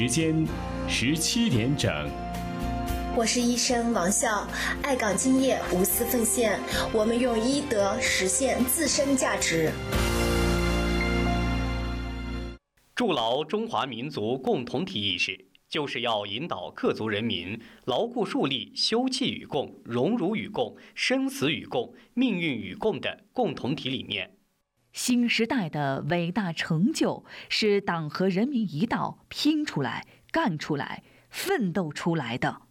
时间17点整。 我是医生王笑，爱岗敬业，无私奉献，我们用医德实现自身价值。 筑牢中华民族共同体意识，就是要引导各族人民牢固树立休戚与共、荣辱与共、生死与共、命运与共的共同体理念。 新时代的伟大成就是党和人民一道拼出来、干出来、奋斗出来的。